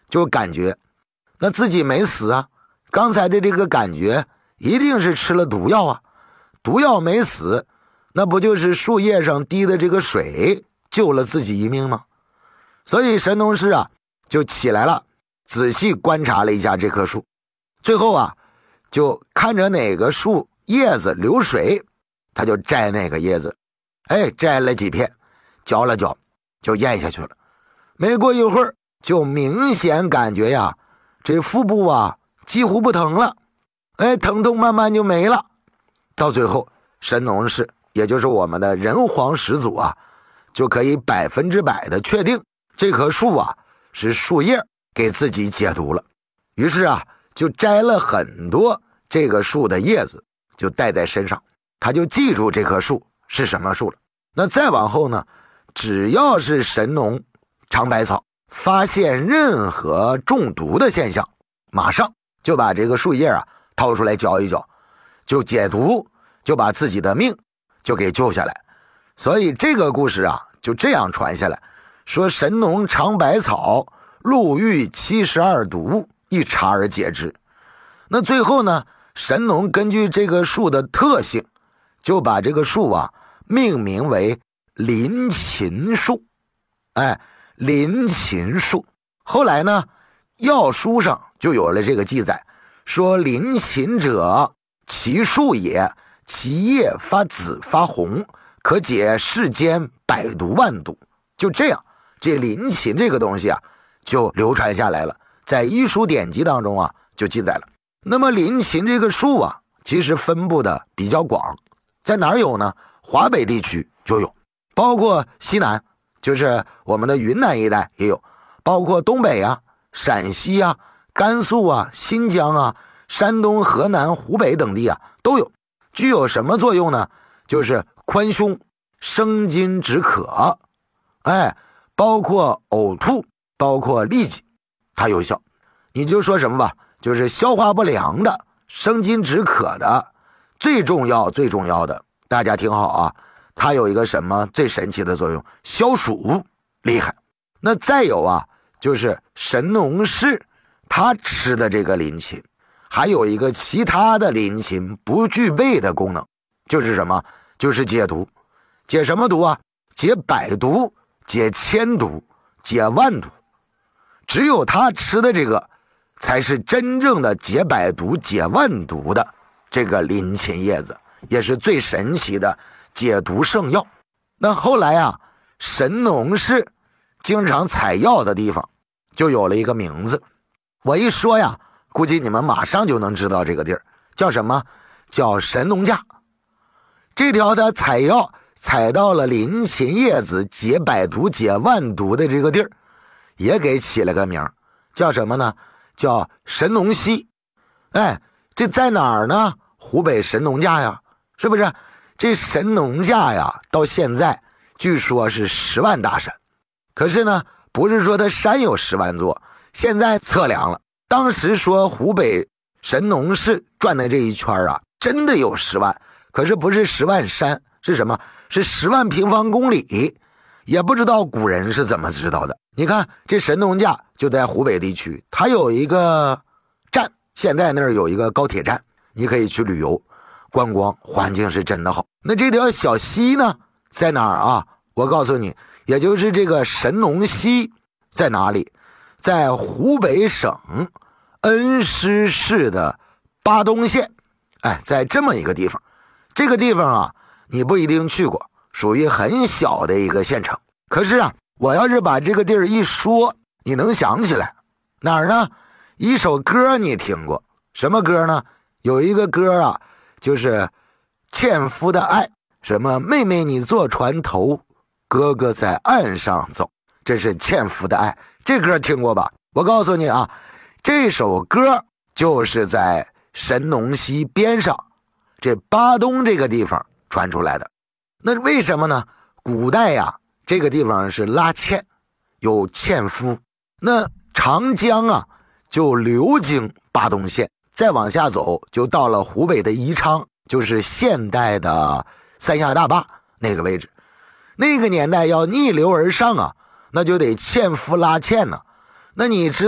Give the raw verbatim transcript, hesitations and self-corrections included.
就感觉那自己没死啊，刚才的这个感觉一定是吃了毒药啊，毒药没死，那不就是树叶上滴的这个水救了自己一命吗？所以神农氏啊就起来了，仔细观察了一下这棵树，最后啊就看着哪个树叶子流水，他就摘那个叶子，哎，摘了几片，嚼了嚼，就咽下去了。没过一会儿，就明显感觉呀，这腹部啊几乎不疼了，哎，疼痛慢慢就没了。到最后，神农氏，也就是我们的人皇始祖啊，就可以百分之百的确定这棵树啊是树叶给自己解毒了。于是啊，就摘了很多这个树的叶子，就带在身上，他就记住这棵树是什么树了。那再往后呢，只要是神农尝百草发现任何中毒的现象，马上就把这个树叶啊掏出来嚼一嚼，就解毒，就把自己的命就给救下来。所以这个故事啊就这样传下来，说神农尝百草，路遇七十二毒，一查而解之。那最后呢，神农根据这个树的特性，就把这个树啊命名为临禽树。哎，临禽树。后来呢，药书上就有了这个记载，说临禽者，其树也，其叶发紫发红，可解世间百毒万毒。就这样，这临禽这个东西啊就流传下来了，在医书典籍当中啊就记载了。那么临禽这个树啊其实分布的比较广，在哪儿有呢？华北地区就有，包括西南，就是我们的云南一带也有，包括东北啊、陕西啊、甘肃啊、新疆啊、山东、河南、湖北等地啊都有。具有什么作用呢？就是宽胸、生津止渴，哎，包括呕吐，包括痢疾，它有效。你就说什么吧，就是消化不良的、生津止渴的，最重要最重要的，大家听好啊，它有一个什么最神奇的作用？消暑，厉害。那再有啊，就是神农氏他吃的这个临禽，还有一个其他的临禽不具备的功能，就是什么？就是解毒。解什么毒啊？解百毒，解千毒，解万毒。只有他吃的这个才是真正的解百毒解万毒的这个临禽叶子，也是最神奇的解毒圣药。那后来啊，神农氏经常采药的地方就有了一个名字，我一说呀，估计你们马上就能知道这个地儿叫什么，叫神农架。这条他采药采到了临禽叶子解百毒解万毒的这个地儿，也给起了个名，叫什么呢？叫神农溪。哎，这在哪儿呢？湖北神农架呀，是不是？这神农架呀，到现在据说是十万大山。可是呢，不是说它山有十万座，现在测量了，当时说湖北神农氏转的这一圈啊，真的有十万，可是不是十万山，是什么？是十万平方公里。也不知道古人是怎么知道的。你看这神农架就在湖北地区，它有一个站，现在那儿有一个高铁站，你可以去旅游观光，环境是真的好。那这条小溪呢在哪儿啊？我告诉你，也就是这个神农溪在哪里？在湖北省恩施市的巴东县。哎，在这么一个地方。这个地方啊你不一定去过，属于很小的一个县城。可是啊，我要是把这个地儿一说，你能想起来哪儿呢？一首歌你听过，什么歌呢？有一个歌啊，就是纤夫的爱，什么妹妹你坐船头，哥哥在岸上走，这是纤夫的爱。这歌听过吧？我告诉你啊，这首歌就是在神农溪边上这巴东这个地方传出来的。那为什么呢？古代呀，这个地方是拉纤，有纤夫。那长江啊就流经巴东县，再往下走就到了湖北的宜昌，就是现代的三峡大坝那个位置。那个年代要逆流而上啊，那就得纤夫拉纤呢、啊。那你知